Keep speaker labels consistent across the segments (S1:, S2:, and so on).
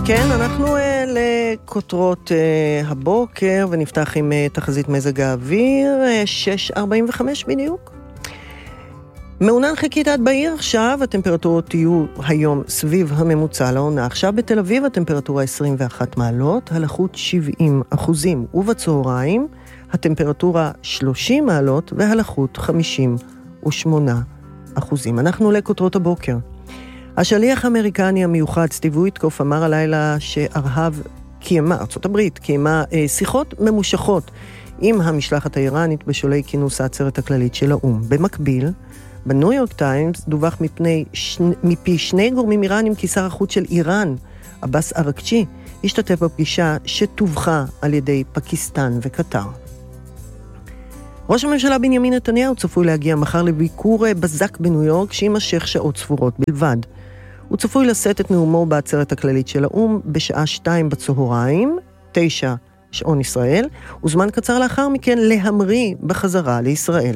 S1: כן, אנחנו לכותרות הבוקר, ונפתח עם תחזית מזג האוויר, 6:45 בדיוק. מעונן חיכית עד בעיר עכשיו, הטמפרטורות יהיו היום סביב הממוצע לעונה. עכשיו בתל אביב הטמפרטורה 21 מעלות, הלחות 70%, ובצהריים הטמפרטורה 30 מעלות, והלחות 58%. אנחנו לכותרות הבוקר. השליח האמריקני המיוחד סטיב וויטקוף אמר הלילה ארצות הברית קיימה שיחות ממושכות עם המשלחת האיראנית בשולי כינוס העצרת הכללית של האו"ם. במקביל, בניו יורק טיימס דווח מפי שני גורמים איראנים כי שר החוץ של איראן, עבאס ארקצ'י, השתתף בפגישה שתווכה על ידי פקיסטן וקטר. ראש הממשלה בנימין נתניהו צפוי להגיע מחר לביקור בזק בניו יורק שימשך שעות ספורות בלבד. הוא צפוי לשאת את נאומו בעצרת הכללית של האו"ם בשעה 2 בצהריים, 9 שעון ישראל, וזמן קצר לאחר מכן להמריא בחזרה לישראל.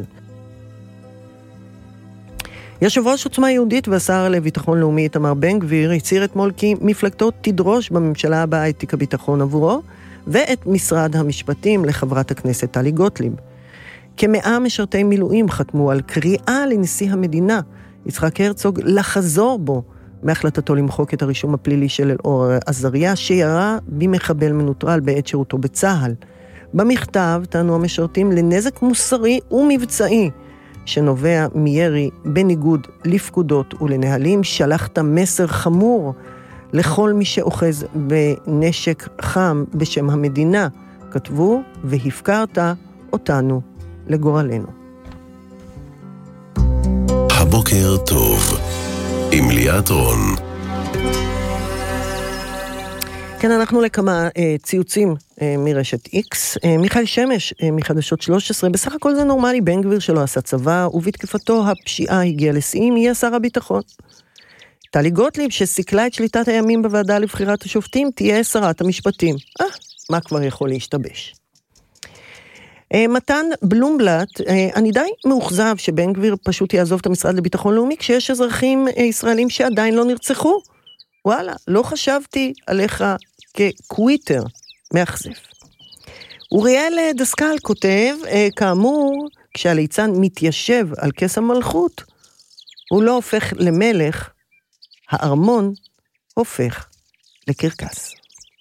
S1: יושב ראש עוצמה יהודית והשר לביטחון לאומי איתמר בן גביר הצהיר אתמול כי מפלגתו תדרוש בממשלה הבאה את תיק הביטחון עבורו, ואת משרד המשפטים לחברת הכנסת טלי גוטליב. כ100 משרתי מילואים חתמו על קריאה לנשיא המדינה, יצחק הרצוג, לחזור בו מהחלטתו למחוק את הרישום הפלילי של אלאור עזריה, שירה במחבל מנוטרל בעת שירותו בצה"ל. במכתב טענו המשרתים לנזק מוסרי ומבצעי, שנובע מירי בניגוד לפקודות ולנהלים. שלחת מסר חמור לכל מי שאוחז בנשק חם בשם המדינה, כתבו, והפקרת אותנו לגורלנו.
S2: הבוקר טוב עם ליאת רון.
S1: כן, אנחנו לכמה ציוצים מרשת X. מיכאל שמש מחדשות 13, בסך הכל זה נורמלי, בן גביר שלא עשה צבא, ובתקפתו הפשיעה הגיעה לשיאים, יהיה שר הביטחון. טלי גוטליב שסיכלה את שליטת הימים בוועדה לבחירת השופטים, תהיה שרת המשפטים. מה כבר יכול להשתבש? מתן בלומבלט, אני די מאוכזב שבן גביר פשוט יעזוב את המשרד לביטחון לאומי, כשיש אזרחים ישראלים שעדיין לא נרצחו. וואלה, לא חשבתי עליך כקוויטר, מאכזב. אוריאל דסקל כותב, כאמור, כשהליצן מתיישב על כס המלכות, הוא לא הופך למלך, הארמון הופך לקרקס.